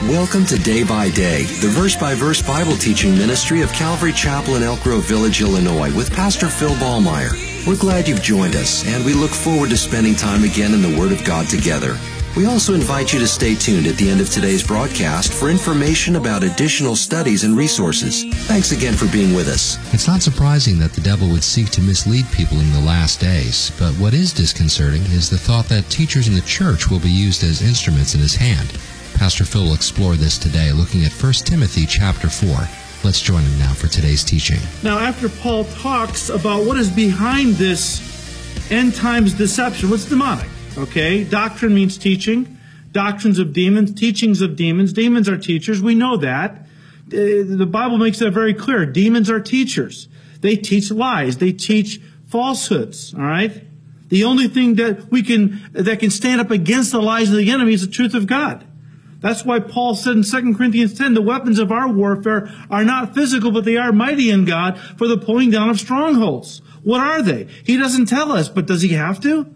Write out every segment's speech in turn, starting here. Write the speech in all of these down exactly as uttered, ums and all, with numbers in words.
Welcome to Day by Day, the verse-by-verse Bible teaching ministry of Calvary Chapel in Elk Grove Village, Illinois, with Pastor Phil Ballmeyer. We're glad you've joined us, and we look forward to spending time again in the Word of God together. We also invite you to stay tuned at the end of today's broadcast for information about additional studies and resources. Thanks again for being with us. It's not surprising that the devil would seek to mislead people in the last days, but what is disconcerting is the thought that teachers in the church will be used as instruments in his hand. Pastor Phil will explore this today, looking at First Timothy chapter four. Let's join him now for today's teaching. Now, after Paul talks about what is behind this end times deception, what's demonic? Okay, doctrine means teaching. Doctrines of demons, teachings of demons. Demons are teachers. We know that. The Bible makes that very clear. Demons are teachers. They teach lies. They teach falsehoods. All right. The only thing that we can that can stand up against the lies of the enemy is the truth of God. That's why Paul said in Second Corinthians ten, the weapons of our warfare are not physical, but they are mighty in God for the pulling down of strongholds. What are they? He doesn't tell us, but does he have to?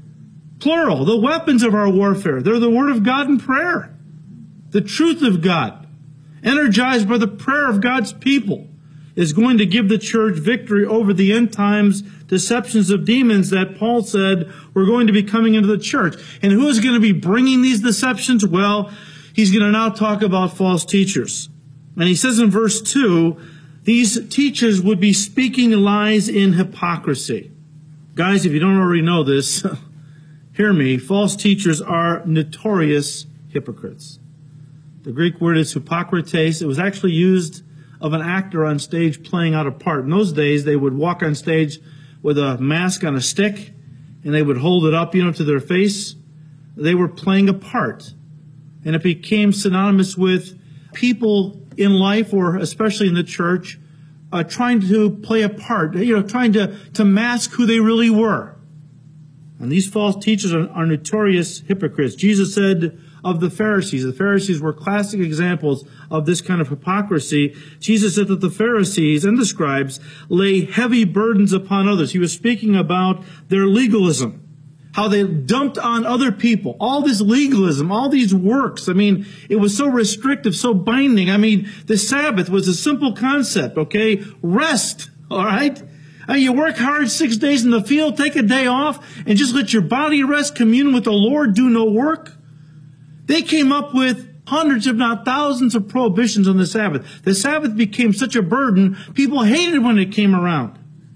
Plural, the weapons of our warfare. They're the Word of God and prayer. The truth of God, energized by the prayer of God's people, is going to give the church victory over the end times deceptions of demons that Paul said were going to be coming into the church. And who is going to be bringing these deceptions? Well, he's going to now talk about false teachers. And he says in verse two, these teachers would be speaking lies in hypocrisy. Guys, if you don't already know this, hear me, false teachers are notorious hypocrites. The Greek word is hypokrites. It was actually used of an actor on stage playing out a part. In those days, they would walk on stage with a mask on a stick, and they would hold it up, you know, to their face. They were playing a part. And it became synonymous with people in life, or especially in the church, uh, trying to play a part, you know, trying to, to mask who they really were. And these false teachers are, are notorious hypocrites. Jesus said of the Pharisees, the Pharisees were classic examples of this kind of hypocrisy. Jesus said that the Pharisees and the scribes lay heavy burdens upon others. He was speaking about their legalism, how they dumped on other people, all this legalism, all these works. I mean, it was so restrictive, so binding. I mean, the Sabbath was a simple concept, okay? Rest, all right? I mean, you work hard six days in the field, take a day off, and just let your body rest, commune with the Lord, do no work. They came up with hundreds, if not thousands, of prohibitions on the Sabbath. The Sabbath became such a burden, people hated when it came around.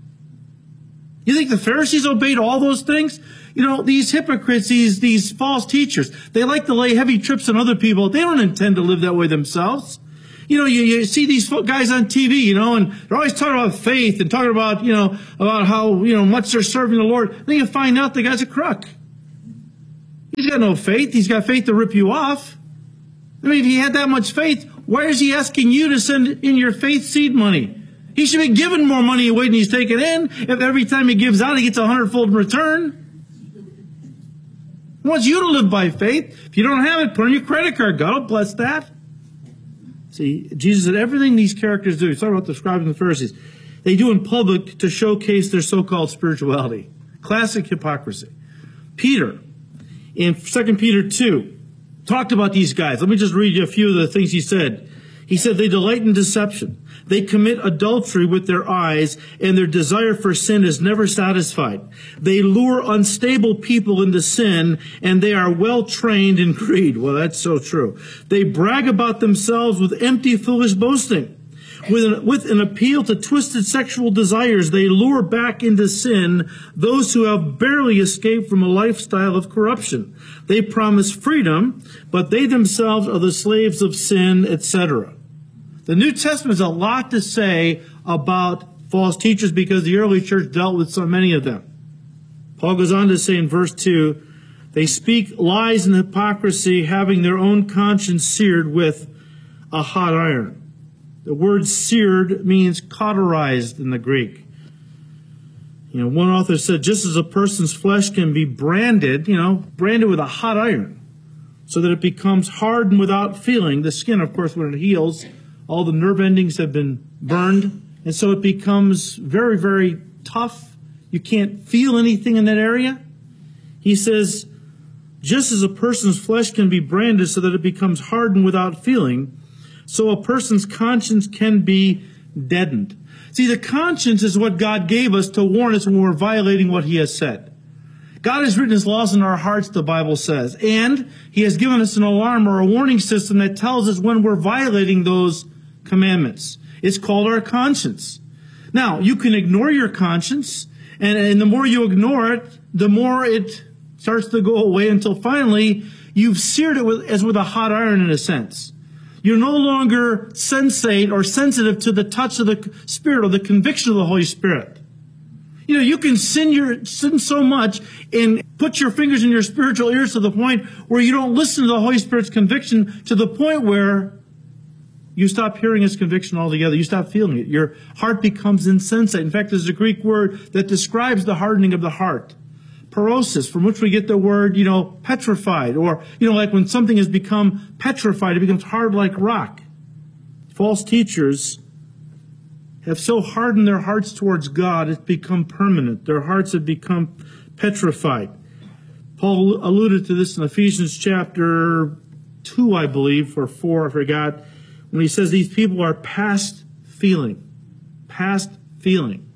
You think the Pharisees obeyed all those things? You know, these hypocrites, these, these false teachers, they like to lay heavy trips on other people. They don't intend to live that way themselves. You know, you, you see these guys on T V, you know, and they're always talking about faith and talking about, you know, about how, you know, much they're serving the Lord. Then you find out the guy's a crook. He's got no faith. He's got faith to rip you off. I mean, if he had that much faith, why is he asking you to send in your faith seed money? He should be giving more money away than he's taking in. If every time he gives out, he gets a hundredfold in return. He wants you to live by faith. If you don't have it, put on your credit card. God will bless that. See, Jesus said everything these characters do, he's talking about the scribes and the Pharisees, they do in public to showcase their so-called spirituality. Classic hypocrisy. Peter, in Second Peter two, talked about these guys. Let me just read you a few of the things he said. He said, they delight in deception. They commit adultery with their eyes, and their desire for sin is never satisfied. They lure unstable people into sin, and they are well trained in greed. Well, that's so true. They brag about themselves with empty, foolish boasting. With an, with an appeal to twisted sexual desires, they lure back into sin those who have barely escaped from a lifestyle of corruption. They promise freedom, but they themselves are the slaves of sin, et cetera. The New Testament has a lot to say about false teachers because the early church dealt with so many of them. Paul goes on to say in verse two, they speak lies and hypocrisy, having their own conscience seared with a hot iron. The word seared means cauterized in the Greek. You know, one author said, just as a person's flesh can be branded, you know, branded with a hot iron, so that it becomes hardened without feeling. The skin, of course, when it heals, all the nerve endings have been burned, and so it becomes very, very tough. You can't feel anything in that area. He says, Just as a person's flesh can be branded so that it becomes hardened without feeling, so a person's conscience can be deadened. See, the conscience is what God gave us to warn us when we're violating what He has said. God has written His laws in our hearts, the Bible says, and He has given us an alarm or a warning system that tells us when we're violating those commandments. It's called our conscience. Now, you can ignore your conscience, and, and the more you ignore it, the more it starts to go away until finally you've seared it with, as with a hot iron in a sense. You're no longer sensate or sensitive to the touch of the Spirit or the conviction of the Holy Spirit. You know, you can sin your sin so much and put your fingers in your spiritual ears to the point where you don't listen to the Holy Spirit's conviction, to the point where you stop hearing His conviction altogether. You stop feeling it. Your heart becomes insensate. In fact, there's a Greek word that describes the hardening of the heart. Parosis, from which we get the word, you know, petrified. Or, you know, like when something has become petrified, it becomes hard like rock. False teachers have so hardened their hearts towards God, it's become permanent. Their hearts have become petrified. Paul alluded to this in Ephesians chapter two, I believe, or four, I forgot, when he says these people are past feeling. Past feeling.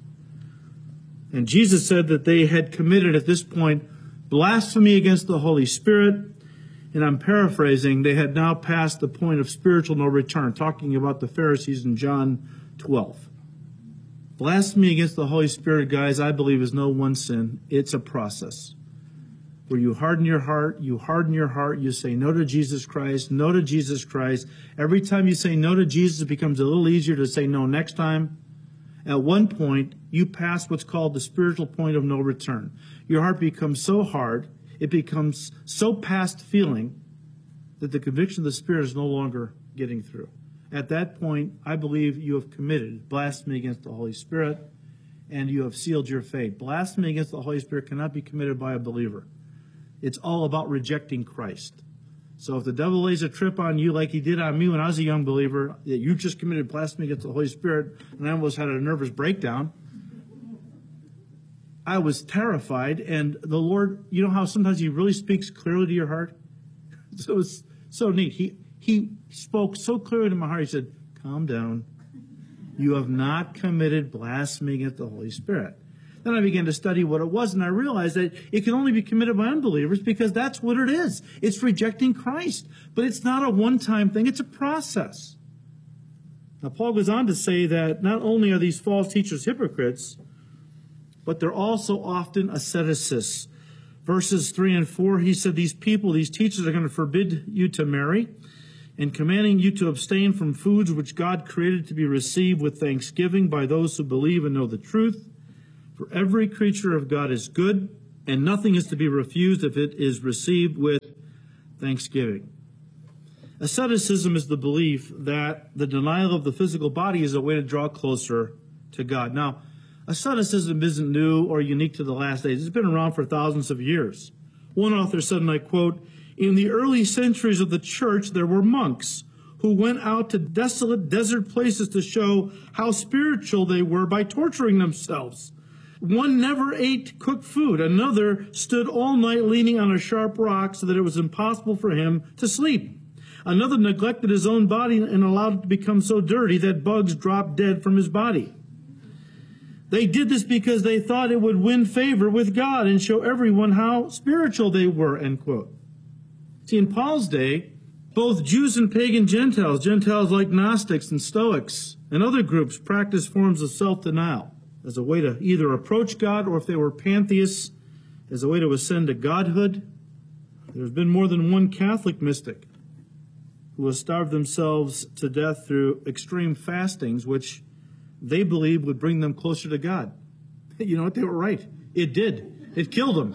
And Jesus said that they had committed at this point blasphemy against the Holy Spirit. And I'm paraphrasing, they had now passed the point of spiritual no return, talking about the Pharisees in John twelve. Blasphemy against the Holy Spirit, guys, I believe is no one sin. It's a process where you harden your heart, you harden your heart, you say no to Jesus Christ, no to Jesus Christ. Every time you say no to Jesus, it becomes a little easier to say no next time. At one point, you pass what's called the spiritual point of no return. Your heart becomes so hard, it becomes so past feeling that the conviction of the Spirit is no longer getting through. At that point, I believe you have committed blasphemy against the Holy Spirit and you have sealed your fate. Blasphemy against the Holy Spirit cannot be committed by a believer. It's all about rejecting Christ. So if the devil lays a trip on you like he did on me when I was a young believer, that you just committed blasphemy against the Holy Spirit, and I almost had a nervous breakdown, I was terrified. And the Lord, you know how sometimes He really speaks clearly to your heart? So it was so neat. He He spoke so clearly to my heart. He said, calm down. You have not committed blasphemy against the Holy Spirit. Then I began to study what it was, and I realized that it can only be committed by unbelievers because that's what it is. It's rejecting Christ. But it's not a one-time thing. It's a process. Now, Paul goes on to say that not only are these false teachers hypocrites, but they're also often asceticists. Verses three and four, he said, these people, these teachers are going to forbid you to marry, and commanding you to abstain from foods which God created to be received with thanksgiving by those who believe and know the truth. For every creature of God is good, and nothing is to be refused if it is received with thanksgiving. Asceticism is the belief that the denial of the physical body is a way to draw closer to God. Now, asceticism isn't new or unique to the last days. It's been around for thousands of years. One author said, and I quote, in the early centuries of the church, there were monks who went out to desolate desert places to show how spiritual they were by torturing themselves. One never ate cooked food. Another stood all night leaning on a sharp rock so that it was impossible for him to sleep. Another neglected his own body and allowed it to become so dirty that bugs dropped dead from his body. They did this because they thought it would win favor with God and show everyone how spiritual they were, end quote. See, in Paul's day, both Jews and pagan Gentiles, Gentiles like Gnostics and Stoics and other groups, practiced forms of self-denial as a way to either approach God, or if they were pantheists, as a way to ascend to godhood. There's been more than one Catholic mystic who has starved themselves to death through extreme fastings, which they believed would bring them closer to God. You know what? They were right. It did. It killed them.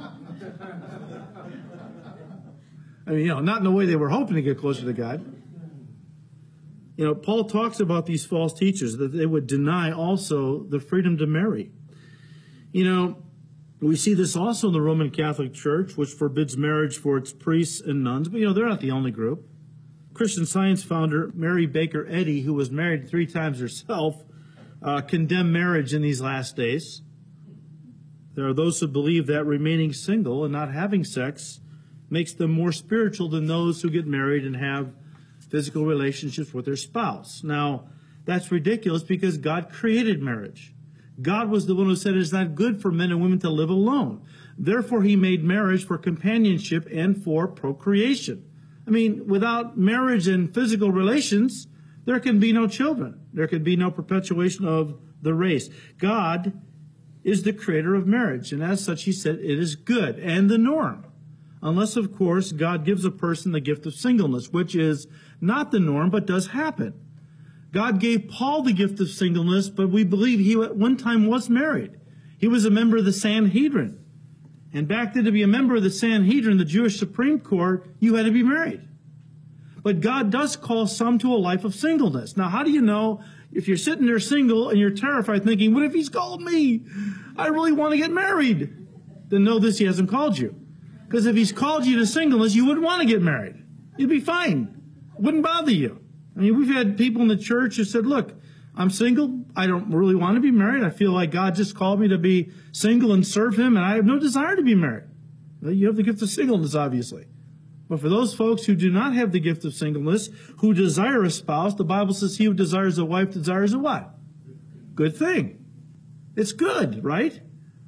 I mean, you know, not in the way they were hoping to get closer to God. You know, Paul talks about these false teachers, that they would deny also the freedom to marry. You know, we see this also in the Roman Catholic Church, which forbids marriage for its priests and nuns. But, you know, they're not the only group. Christian Science founder Mary Baker Eddy, who was married three times herself, uh, condemned marriage in these last days. There are those who believe that remaining single and not having sex makes them more spiritual than those who get married and have physical relationships with their spouse. Now, that's ridiculous because God created marriage. God was the one who said it is not good for men and women to live alone. Therefore, he made marriage for companionship and for procreation. I mean, without marriage and physical relations, there can be no children. There can be no perpetuation of the race. God is the creator of marriage, and as such, he said it is good and the norm. Unless, of course, God gives a person the gift of singleness, which is not the norm, but does happen. God gave Paul the gift of singleness, but we believe he at one time was married. He was a member of the Sanhedrin. And back then, to be a member of the Sanhedrin, the Jewish Supreme Court, you had to be married. But God does call some to a life of singleness. Now, how do you know if you're sitting there single and you're terrified thinking, what if he's called me? I really want to get married. Then know this, he hasn't called you. Because if he's called you to singleness, you wouldn't want to get married. You'd be fine. It wouldn't bother you. I mean, we've had people in the church who said, look, I'm single. I don't really want to be married. I feel like God just called me to be single and serve him, and I have no desire to be married. You have the gift of singleness, obviously. But for those folks who do not have the gift of singleness, who desire a spouse, the Bible says he who desires a wife desires a what? Good thing. It's good, right?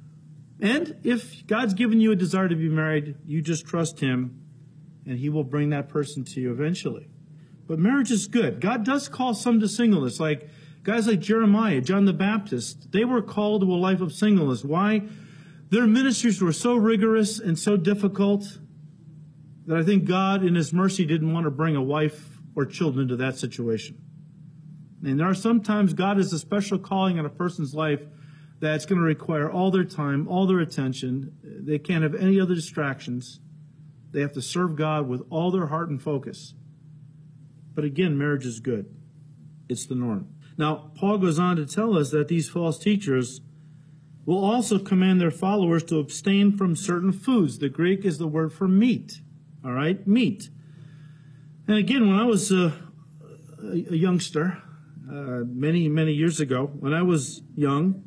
And if God's given you a desire to be married, you just trust him, and he will bring that person to you eventually. But marriage is good. God does call some to singleness, like guys like Jeremiah, John the Baptist. They were called to a life of singleness. Why? Their ministries were so rigorous and so difficult that I think God, in his mercy, didn't want to bring a wife or children into that situation. And there are sometimes God has a special calling on a person's life that's going to require all their time, all their attention. They can't have any other distractions. They have to serve God with all their heart and focus. But again, marriage is good. It's the norm. Now, Paul goes on to tell us that these false teachers will also command their followers to abstain from certain foods. The Greek is the word for meat. All right, meat. And again, when I was uh, a, a youngster, uh, many, many years ago, when I was young,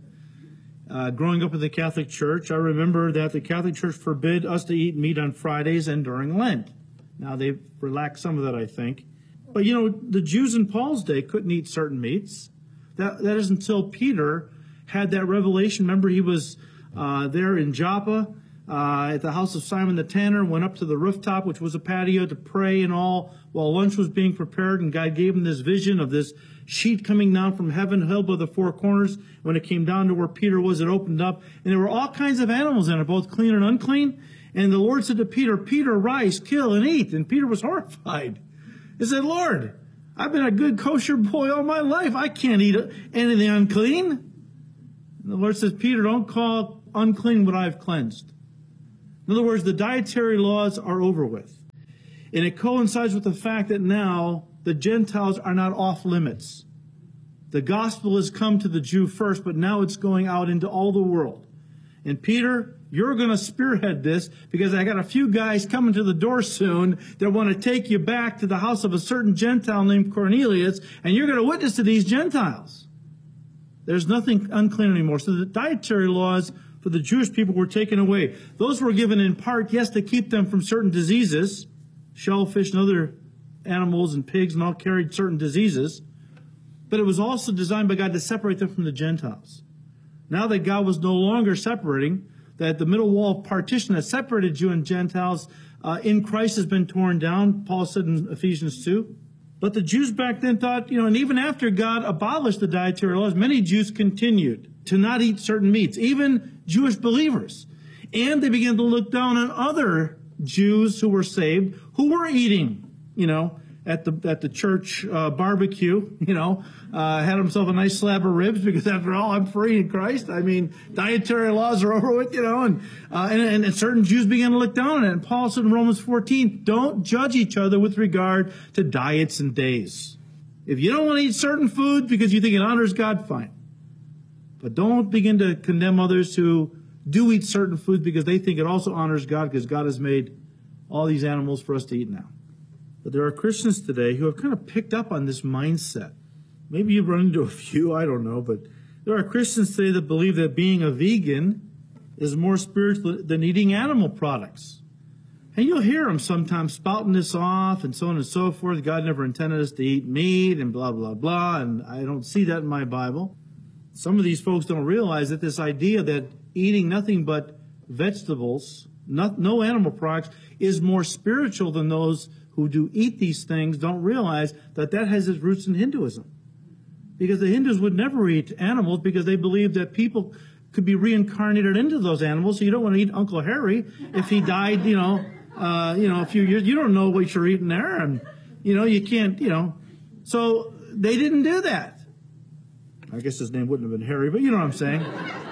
uh, growing up in the Catholic Church, I remember that the Catholic Church forbid us to eat meat on Fridays and during Lent. Now, they've relaxed some of that, I think. But, you know, the Jews in Paul's day couldn't eat certain meats. That, that is until Peter had that revelation. Remember, he was uh, there in Joppa uh, at the house of Simon the Tanner, went up to the rooftop, which was a patio, to pray and all, while lunch was being prepared. And God gave him this vision of this sheet coming down from heaven, held by the four corners. When it came down to where Peter was, it opened up. And there were all kinds of animals in it, both clean and unclean. And the Lord said to Peter, Peter, rise, kill, and eat. And Peter was horrified. He said, Lord, I've been a good kosher boy all my life. I can't eat anything unclean. And the Lord says, Peter, don't call unclean what I've cleansed. In other words, the dietary laws are over with. And it coincides with the fact that now the Gentiles are not off limits. The gospel has come to the Jew first, but now it's going out into all the world. And Peter, you're going to spearhead this because I got a few guys coming to the door soon that want to take you back to the house of a certain Gentile named Cornelius, and you're going to witness to these Gentiles. There's nothing unclean anymore. So the dietary laws for the Jewish people were taken away. Those were given in part, yes, to keep them from certain diseases. Shellfish and other animals and pigs and all carried certain diseases. But it was also designed by God to separate them from the Gentiles. Now that God was no longer separating, that the middle wall of partition that separated Jew and Gentiles uh, in Christ has been torn down, Paul said in Ephesians two. But the Jews back then thought, you know, and even after God abolished the dietary laws, many Jews continued to not eat certain meats, even Jewish believers. And they began to look down on other Jews who were saved, who were eating, you know, at the at the church uh, barbecue, you know, uh, had himself a nice slab of ribs because after all, I'm free in Christ. I mean, dietary laws are over with, you know, and, uh, and, and certain Jews began to look down on it. And Paul said in Romans fourteen, don't judge each other with regard to diets and days. If you don't want to eat certain food because you think it honors God, fine. But don't begin to condemn others who do eat certain foods because they think it also honors God because God has made all these animals for us to eat now. But there are Christians today who have kind of picked up on this mindset. Maybe you've run into a few, I don't know, but there are Christians today that believe that being a vegan is more spiritual than eating animal products. And you'll hear them sometimes spouting this off and so on and so forth. God never intended us to eat meat and blah, blah, blah. And I don't see that in my Bible. Some of these folks don't realize that this idea that eating nothing but vegetables, not, no animal products, is more spiritual than those who do eat these things don't realize that that has its roots in Hinduism. Because the Hindus would never eat animals because they believe that people could be reincarnated into those animals. So you don't want to eat Uncle Harry if he died, you know, uh, you know, a few years. You don't know what you're eating there. And, you know, you can't, you know. So they didn't do that. I guess his name wouldn't have been Harry, but you know what I'm saying.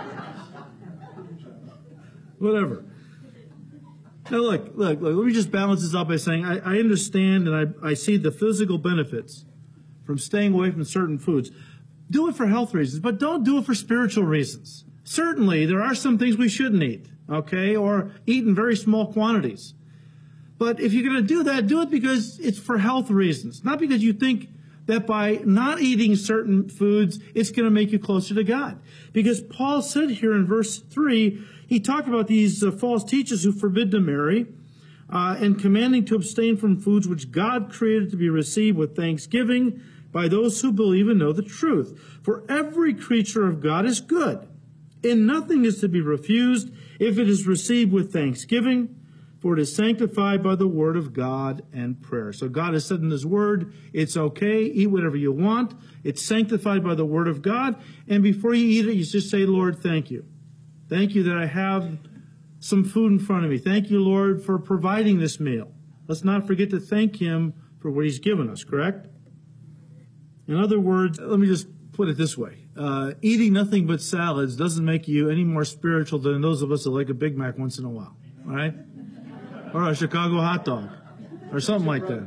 Whatever. Now look, look, look, let me just balance this out by saying I, I understand and I, I see the physical benefits from staying away from certain foods. Do it for health reasons, but don't do it for spiritual reasons. Certainly, there are some things we shouldn't eat, okay, or eat in very small quantities. But if you're going to do that, do it because it's for health reasons, not because you think that by not eating certain foods, it's going to make you closer to God. Because Paul said here in verse three, he talked about these uh, false teachers who forbid to marry, uh, and commanding to abstain from foods which God created to be received with thanksgiving by those who believe and know the truth. For every creature of God is good, and nothing is to be refused if it is received with thanksgiving, for it is sanctified by the word of God and prayer. So God has said in his word, it's okay, eat whatever you want. It's sanctified by the word of God. And before you eat it, you just say, Lord, thank you. Thank you that I have some food in front of me. Thank you, Lord, for providing this meal. Let's not forget to thank him for what he's given us, correct? In other words, let me just put it this way. Uh, eating nothing but salads doesn't make you any more spiritual than those of us that like a Big Mac once in a while, all right? Or a Chicago hot dog, or something like that.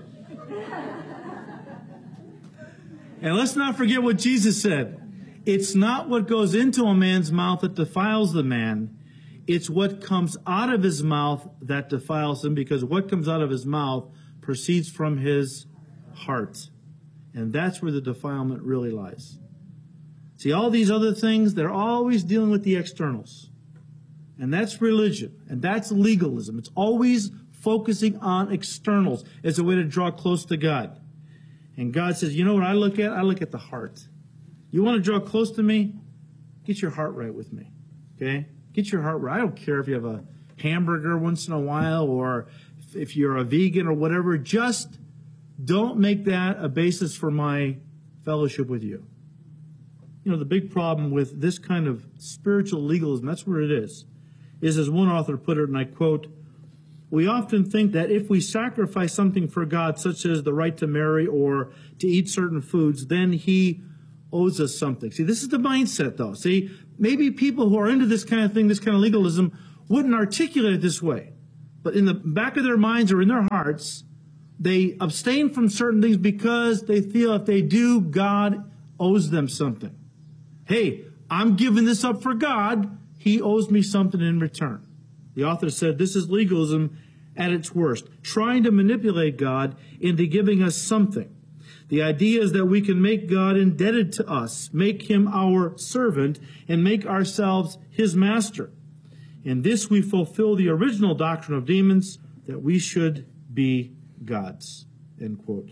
And let's not forget what Jesus said. It's not what goes into a man's mouth that defiles the man. It's what comes out of his mouth that defiles him, because what comes out of his mouth proceeds from his heart. And that's where the defilement really lies. See, all these other things, they're always dealing with the externals. And that's religion. And that's legalism. It's always focusing on externals as a way to draw close to God. And God says, you know what I look at? I look at the heart. You want to draw close to me? Get your heart right with me. Okay? Get your heart right. I don't care if you have a hamburger once in a while or if you're a vegan or whatever. Just don't make that a basis for my fellowship with you. You know, the big problem with this kind of spiritual legalism, that's where it is, is as one author put it, and I quote, we often think that if we sacrifice something for God, such as the right to marry or to eat certain foods, then he owes us something. See, this is the mindset, though. See, maybe people who are into this kind of thing, this kind of legalism, wouldn't articulate it this way. But in the back of their minds or in their hearts, they abstain from certain things because they feel if they do, God owes them something. Hey, I'm giving this up for God. He owes me something in return. The author said this is legalism at its worst, trying to manipulate God into giving us something. The idea is that we can make God indebted to us, make him our servant, and make ourselves his master. In this we fulfill the original doctrine of demons, that we should be gods. End quote.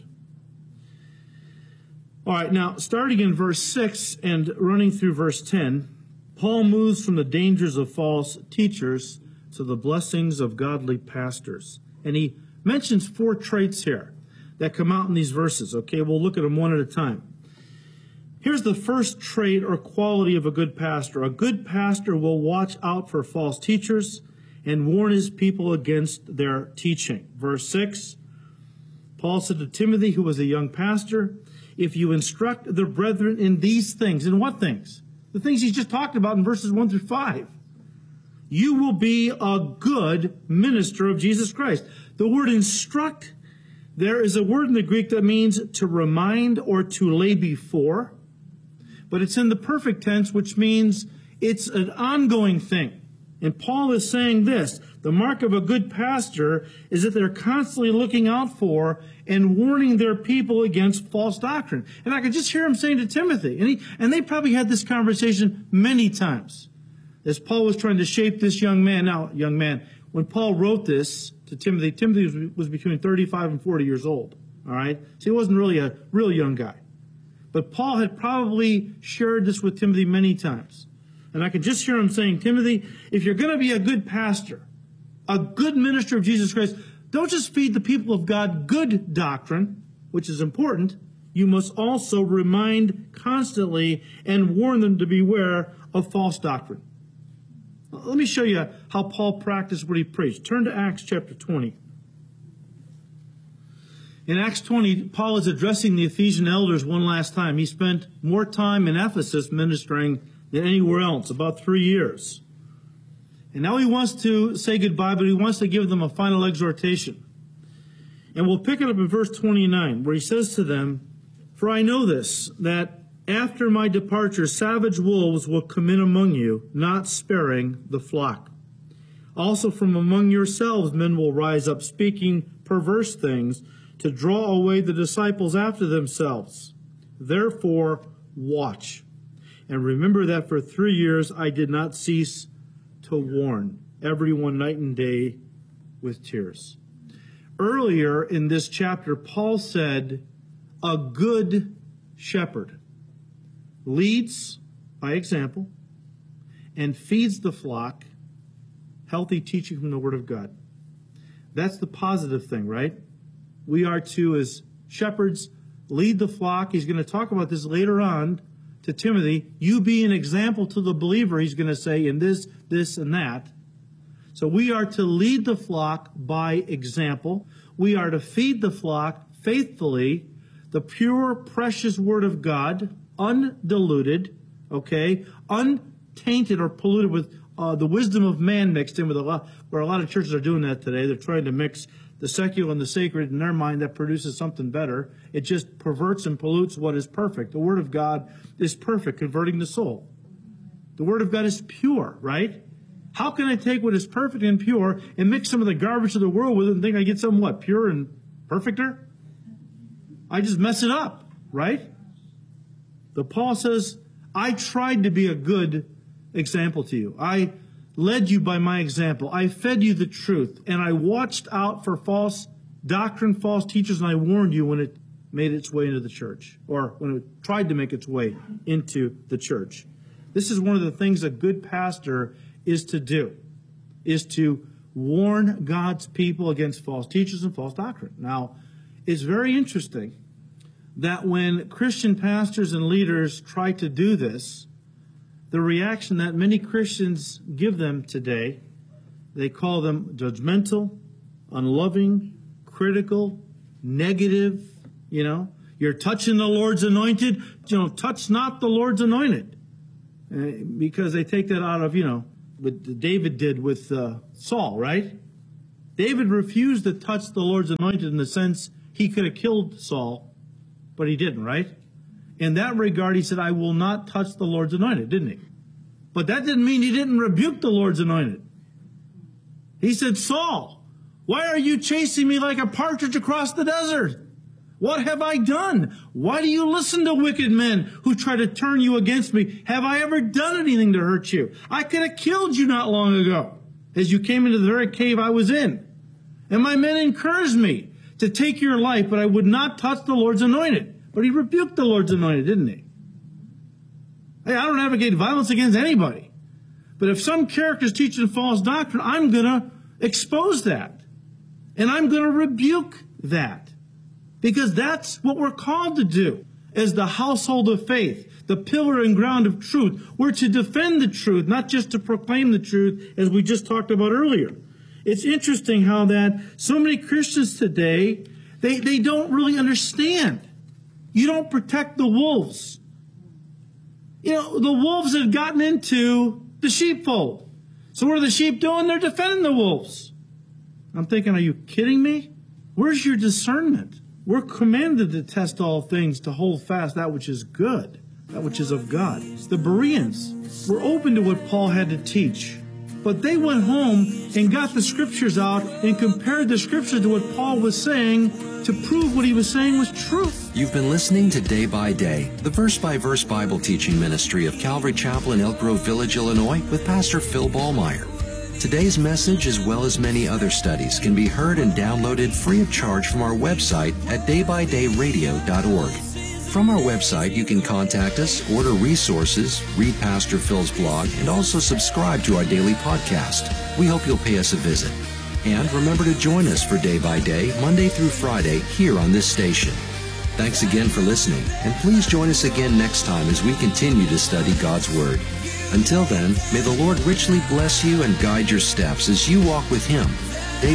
All right, now, starting in verse six and running through verse ten, Paul moves from the dangers of false teachers to the blessings of godly pastors. And he mentions four traits here that come out in these verses. Okay, we'll look at them one at a time. Here's the first trait or quality of a good pastor. A good pastor will watch out for false teachers and warn his people against their teaching. Verse six, Paul said to Timothy, who was a young pastor, if you instruct the brethren in these things, in what things? The things he's just talked about in verses one through five. You will be a good minister of Jesus Christ. The word instruct, there is a word in the Greek that means to remind or to lay before, but it's in the perfect tense, which means it's an ongoing thing. And Paul is saying this, the mark of a good pastor is that they're constantly looking out for and warning their people against false doctrine. And I could just hear him saying to Timothy, and, he, and they probably had this conversation many times, as Paul was trying to shape this young man. Now, young man, when Paul wrote this, to Timothy. Timothy was, was between thirty-five and forty years old. All right? So he wasn't really a real young guy. But Paul had probably shared this with Timothy many times. And I can just hear him saying, Timothy, if you're going to be a good pastor, a good minister of Jesus Christ, don't just feed the people of God good doctrine, which is important. You must also remind constantly and warn them to beware of false doctrine. Let me show you how Paul practiced what he preached. Turn to Acts chapter twenty. In Acts twenty, Paul is addressing the Ephesian elders one last time. He spent more time in Ephesus ministering than anywhere else, about three years. And now he wants to say goodbye, but he wants to give them a final exhortation. And we'll pick it up in verse twenty-nine, where he says to them, "For I know this, that after my departure savage wolves will come in among you, not sparing the flock. Also from among yourselves men will rise up, speaking perverse things, to draw away the disciples after themselves. Therefore, watch. And remember that for three years I did not cease to warn everyone night and day with tears." Earlier in this chapter, Paul said, a good shepherd leads by example and feeds the flock healthy teaching from the Word of God. That's the positive thing, right? We are to, as shepherds, lead the flock. He's going to talk about this later on to Timothy. You be an example to the believer, he's going to say, in this, this, and that. So we are to lead the flock by example. We are to feed the flock faithfully, the pure, precious Word of God, undiluted, okay, untainted or polluted with uh, the wisdom of man mixed in with a lot, where a lot of churches are doing that today. They're trying to mix the secular and the sacred in their mind that produces something better. It just perverts and pollutes what is perfect. The Word of God is perfect, converting the soul. The Word of God is pure, right? How can I take what is perfect and pure and mix some of the garbage of the world with it and think I get something, what, pure and perfecter? I just mess it up, right? The Paul says, I tried to be a good example to you. I led you by my example. I fed you the truth, and I watched out for false doctrine, false teachers, and I warned you when it made its way into the church, or when it tried to make its way into the church. This is one of the things a good pastor is to do, is to warn God's people against false teachers and false doctrine. Now, it's very interesting that when Christian pastors and leaders try to do this, the reaction that many Christians give them today, they call them judgmental, unloving, critical, negative. You know, you're touching the Lord's anointed. You know, touch not the Lord's anointed. Uh, because they take that out of, you know, what David did with uh, Saul, right? David refused to touch the Lord's anointed in the sense he could have killed Saul, but he didn't, right? In that regard, he said, I will not touch the Lord's anointed, didn't he? But that didn't mean he didn't rebuke the Lord's anointed. He said, Saul, why are you chasing me like a partridge across the desert? What have I done? Why do you listen to wicked men who try to turn you against me? Have I ever done anything to hurt you? I could have killed you not long ago as you came into the very cave I was in. And my men encouraged me to take your life, but I would not touch the Lord's anointed. But he rebuked the Lord's anointed, didn't he? Hey, I don't advocate violence against anybody. But if some character's teaching false doctrine, I'm going to expose that. And I'm going to rebuke that. Because that's what we're called to do as the household of faith, the pillar and ground of truth. We're to defend the truth, not just to proclaim the truth, as we just talked about earlier. It's interesting how that so many Christians today, they, they don't really understand. You don't protect the wolves. You know, the wolves have gotten into the sheepfold. So what are the sheep doing? They're defending the wolves. I'm thinking, are you kidding me? Where's your discernment? We're commanded to test all things, to hold fast that which is good, that which is of God. The Bereans were open to what Paul had to teach, but they went home and got the Scriptures out and compared the Scriptures to what Paul was saying to prove what he was saying was truth. You've been listening to Day by Day, the verse-by-verse Bible teaching ministry of Calvary Chapel in Elk Grove Village, Illinois, with Pastor Phil Ballmeyer. Today's message, as well as many other studies, can be heard and downloaded free of charge from our website at day by day radio dot org. From our website, you can contact us, order resources, read Pastor Phil's blog, and also subscribe to our daily podcast. We hope you'll pay us a visit. And remember to join us for Day by Day, Monday through Friday, here on this station. Thanks again for listening, and please join us again next time as we continue to study God's Word. Until then, may the Lord richly bless you and guide your steps as you walk with Him